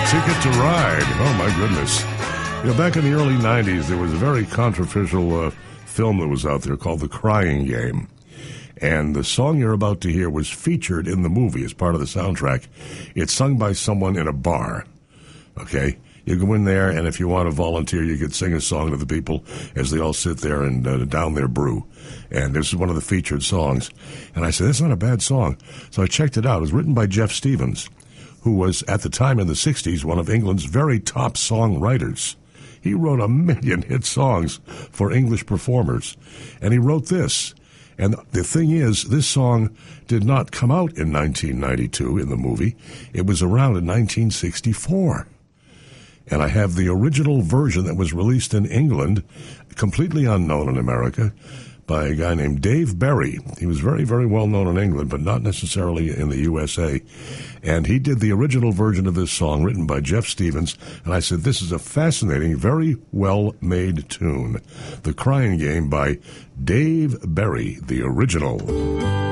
Ticket to Ride. Oh, my goodness. You know, back in the early 90s, there was a very controversial film that was out there called The Crying Game. And the song you're about to hear was featured in the movie as part of the soundtrack. It's sung by someone in a bar. Okay? You go in there, and if you want to volunteer, you could sing a song to the people as they all sit there and down their brew. And this is one of the featured songs. And I said, that's not a bad song. So I checked it out. It was written by Jeff Stevens, who was, at the time in the 60s, one of England's very top songwriters. He wrote 1 million hit songs for English performers. And he wrote this. And the thing is, this song did not come out in 1992 in the movie. It was around in 1964. And I have the original version that was released in England, completely unknown in America, by a guy named Dave Berry. He was very, very well known in England, but not necessarily in the USA. And he did the original version of this song written by Jeff Stevens. And I said, this is a fascinating, very well-made tune. The Crying Game by Dave Berry, the original.